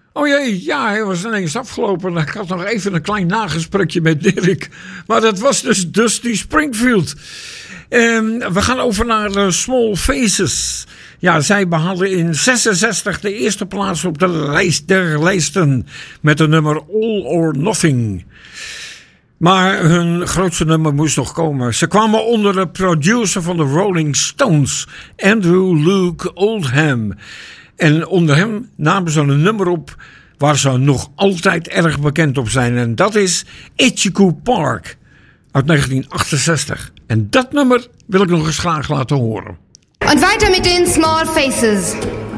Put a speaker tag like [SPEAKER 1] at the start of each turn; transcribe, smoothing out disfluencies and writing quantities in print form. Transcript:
[SPEAKER 1] Oh jee, ja, hij was ineens afgelopen. Ik had nog even een klein nagesprekje met Dirk. Maar dat was dus Dusty Springfield. We gaan over naar Small Faces. Ja, zij behaalden in 66 de eerste plaats op de lijst der lijsten. Met de nummer All or Nothing. Maar hun grootste nummer moest nog komen. Ze kwamen onder de producer van de Rolling Stones, Andrew Luke Oldham. En onder hem namen ze een nummer op waar ze nog altijd erg bekend op zijn. En dat is Itchy Park uit 1968. En dat nummer wil ik nog eens graag laten horen.
[SPEAKER 2] Und weiter mit den Small Faces.